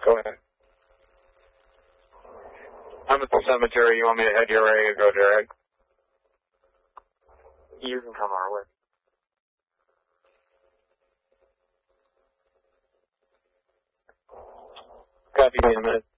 Go ahead. I'm at the cemetery. You want me to head your way or go direct? You can come our way. Copy me in a minute.